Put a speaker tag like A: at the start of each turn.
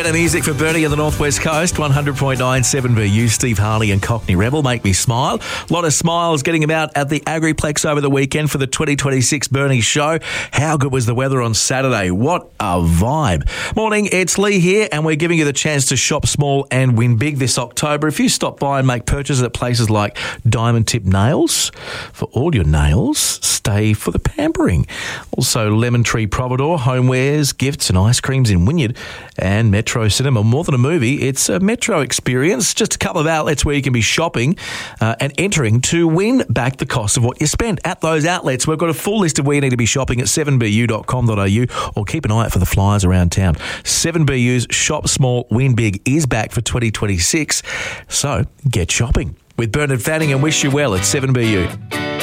A: Better music for Bernie on the Northwest Coast. 100.9 7VU, Steve Harley and Cockney Rebel make me smile. A lot of smiles getting about at the Agriplex over the weekend for the 2026 Bernie show. How good was the weather on Saturday? What a vibe. Morning, it's Lee here, and we're giving you the chance to shop small and win big this October. If you stop by and make purchases at places like Diamond Tip Nails, for all your nails, stay for the pampering. Also, Lemon Tree Providore, homewares, gifts and ice creams in Wynyard, and Metro Cinema. More than a movie, it's a Metro experience. Just a couple of outlets where you can be shopping and entering to win back the cost of what you spent at those outlets. We've got a full list of where you need to be shopping at 7bu.com.au, or keep an eye out for the flyers around town. 7BU's Shop Small, Win Big is back for 2026. So get shopping with Bernard Fanning, and wish you well at 7BU.